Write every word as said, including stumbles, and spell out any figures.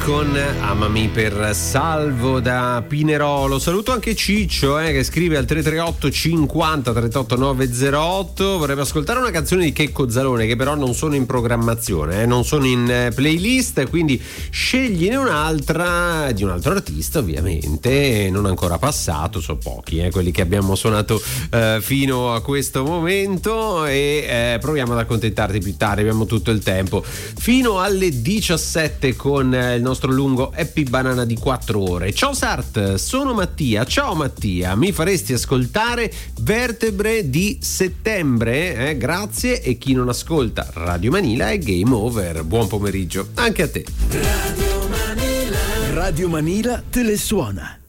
Con Amami per Salvo da Pinerolo. Saluto anche Ciccio eh, che scrive al tre tre otto cinquanta trentotto novecentotto. Vorrebbe ascoltare una canzone di Checco Zalone, che però non sono in programmazione, eh, non sono in eh, playlist, quindi scegliene un'altra di un altro artista, ovviamente non ancora passato, sono pochi eh, quelli che abbiamo suonato eh, fino a questo momento, e eh, proviamo ad accontentarti più tardi, abbiamo tutto il tempo fino alle diciassette con eh, il nostro lungo Happy Banana di quattro ore. Ciao Sart, sono Mattia. Ciao Mattia, mi faresti ascoltare Vertebre di settembre? Eh, grazie, e chi non ascolta Radio Manila è game over. Buon pomeriggio anche a te. Radio Manila, Radio Manila te le suona.